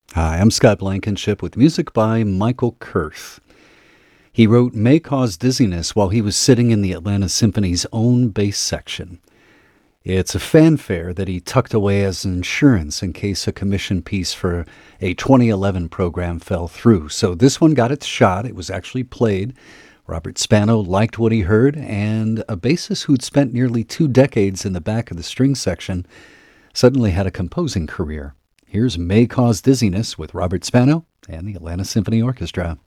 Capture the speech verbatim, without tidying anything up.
Hi, I'm Scott Blankenship with music by Michael Kurth. He wrote May Cause Dizziness while he was sitting in the Atlanta Symphony's own bass section. It's a fanfare that he tucked away as insurance in case a commission piece for a twenty eleven program fell through. So this one got its shot. It was actually played. Robert Spano liked what he heard, and a bassist who'd spent nearly two decades in the back of the string section suddenly had a composing career. Here's May Cause Dizziness with Robert Spano and the Atlanta Symphony Orchestra.